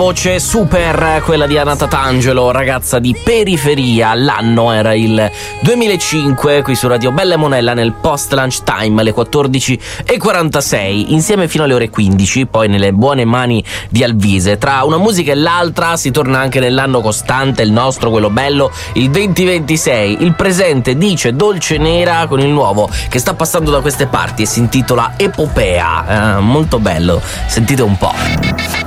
Voce super, quella di Anna Tatangelo, ragazza di Periferia. L'anno era il 2005, qui su Radio Bella e Monella nel post lunch time alle 14:46, insieme fino alle ore 15, poi nelle buone mani di Alvise. Tra una musica e l'altra si torna anche nell'anno costante, il nostro, quello bello, il 2026. Il presente dice Dolce Nera con il nuovo che sta passando da queste parti e si intitola Epopea. Molto bello, sentite un po'.